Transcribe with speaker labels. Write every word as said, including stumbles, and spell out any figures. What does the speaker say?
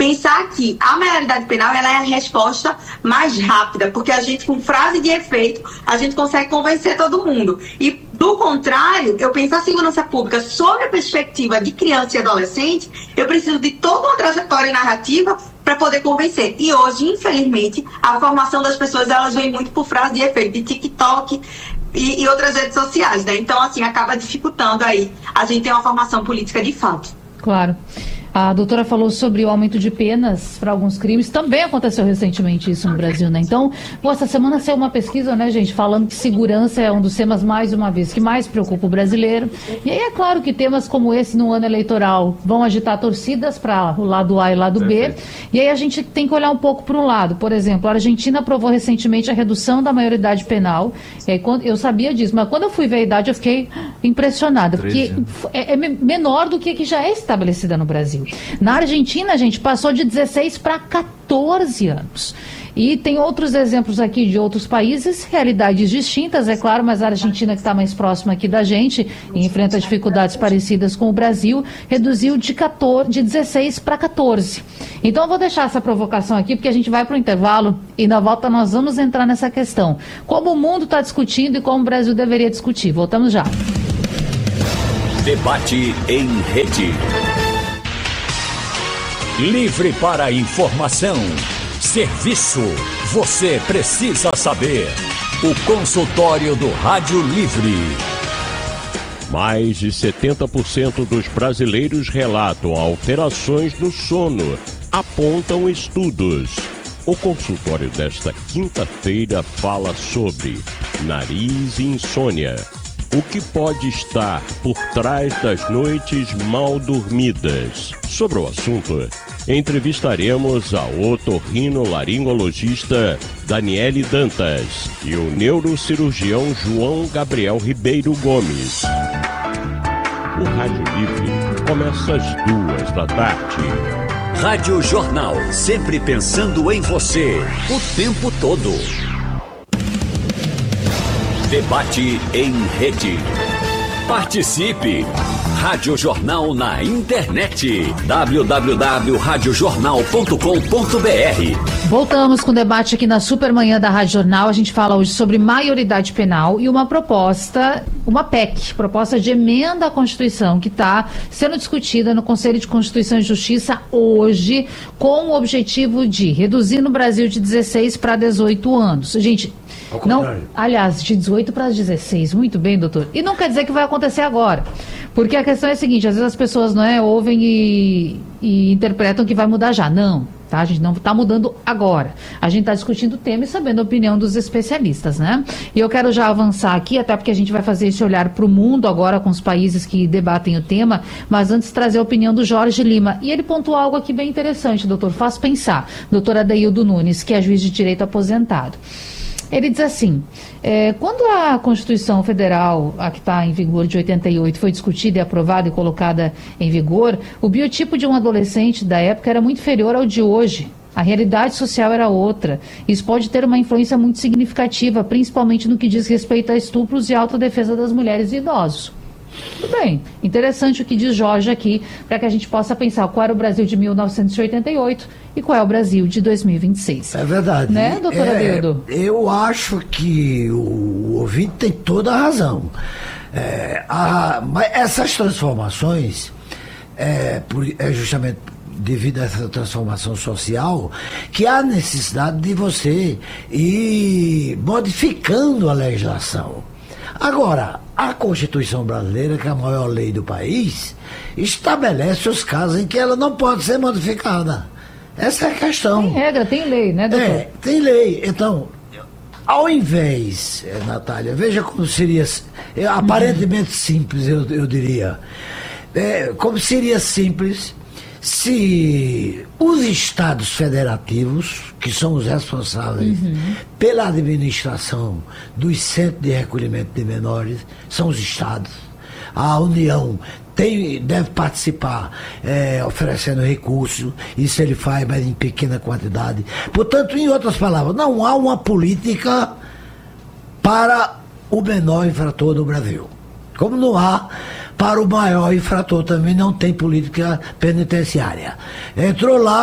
Speaker 1: pensar que a maioridade penal ela é a resposta mais rápida, porque a gente, com frase de efeito, a gente consegue convencer todo mundo. E, do contrário, eu penso a segurança pública sob a perspectiva de criança e adolescente, eu preciso de toda uma trajetória narrativa para poder convencer. E hoje, infelizmente, a formação das pessoas, elas vem muito por frase de efeito, de TikTok e, e outras redes sociais, né? Então, assim, acaba dificultando aí a gente ter uma formação política de fato.
Speaker 2: Claro. A doutora falou sobre o aumento de penas para alguns crimes. Também aconteceu recentemente isso no Brasil, né? Então, pô, essa semana saiu uma pesquisa, né, gente, falando que segurança é um dos temas, mais uma vez, que mais preocupa o brasileiro. E aí é claro que temas como esse no ano eleitoral vão agitar torcidas para o lado A e o lado B. E aí a gente tem que olhar um pouco para um lado. Por exemplo, a Argentina aprovou recentemente a redução da maioridade penal. É, quando, eu sabia disso, mas quando eu fui ver a idade eu fiquei impressionada, porque é, é menor do que a que já é estabelecida no Brasil. Na Argentina, gente, passou de dezesseis para quatorze anos. E tem outros exemplos aqui de outros países, realidades distintas, é claro, mas a Argentina, que está mais próxima aqui da gente e enfrenta dificuldades parecidas com o Brasil, reduziu de, quatorze, de dezesseis para quatorze. Então eu vou deixar essa provocação aqui, porque a gente vai para o intervalo e na volta nós vamos entrar nessa questão. Como o mundo está discutindo e como o Brasil deveria discutir. Voltamos já.
Speaker 3: Debate em rede. Livre para informação. Serviço. Você precisa saber. O consultório do Rádio Livre.
Speaker 4: Mais de setenta por cento dos brasileiros relatam alterações no sono, apontam estudos. O consultório desta quinta-feira fala sobre nariz e insônia. O que pode estar por trás das noites mal dormidas? Sobre o assunto, entrevistaremos a otorrinolaringologista Daniele Dantas e o neurocirurgião João Gabriel Ribeiro Gomes. O Rádio Livre começa às duas da tarde.
Speaker 3: Rádio Jornal, sempre pensando em você, o tempo todo. Debate em rede. Participe! Rádio Jornal na internet. w w w ponto rádio jornal ponto com ponto b r.
Speaker 2: Voltamos com o debate aqui na Supermanhã da Rádio Jornal. A gente fala hoje sobre maioridade penal e uma proposta, uma P E C, proposta de emenda à Constituição, que está sendo discutida no Conselho de Constituição e Justiça hoje, com o objetivo de reduzir no Brasil de dezesseis para dezoito anos. Gente, não, aliás, de dezoito para dezesseis, muito bem, doutor. E não quer dizer que vai acontecer agora, porque a questão é a seguinte, às vezes as pessoas, não é, ouvem e, e interpretam que vai mudar já. Não, tá? A gente não está mudando agora. A gente está discutindo o tema e sabendo a opinião dos especialistas, né? E eu quero já avançar aqui, até porque a gente vai fazer esse olhar para o mundo agora com os países que debatem o tema, mas antes trazer a opinião do Jorge Lima. E ele pontuou algo aqui bem interessante, doutor, faz pensar. Doutor Adeildo Nunes, que é juiz de direito aposentado. Ele diz assim, é, quando a Constituição Federal, a que está em vigor de oitenta e oito, foi discutida e aprovada e colocada em vigor, o biotipo de um adolescente da época era muito inferior ao de hoje. A realidade social era outra. Isso pode ter uma influência muito significativa, principalmente no que diz respeito a estupros e autodefesa das mulheres e idosos. Tudo bem, interessante o que diz Jorge aqui, para que a gente possa pensar qual era o Brasil de mil novecentos e oitenta e oito e qual é o Brasil de dois mil e vinte e seis.
Speaker 5: É verdade.
Speaker 2: Né, doutora
Speaker 5: é,
Speaker 2: Adeildo?
Speaker 5: Eu acho que o ouvinte tem toda a razão. É, a, mas essas transformações, é, por, é justamente devido a essa transformação social, que há necessidade de você ir modificando a legislação. Agora, a Constituição brasileira, que é a maior lei do país, estabelece os casos em que ela não pode ser modificada. Essa é a questão.
Speaker 2: Tem regra, tem lei, né, doutor?
Speaker 5: É, tem lei. Então, ao invés, Natália, veja como seria, é, aparentemente simples, eu, eu diria, é, como seria simples se os estados federativos, que são os responsáveis uhum. pela administração dos centros de recolhimento de menores, são os estados. A União tem, deve participar é, oferecendo recursos, isso ele faz, mas em pequena quantidade. Portanto, em outras palavras, não há uma política para o menor infrator do Brasil. Como não há para o maior infrator, também não tem política penitenciária. Entrou lá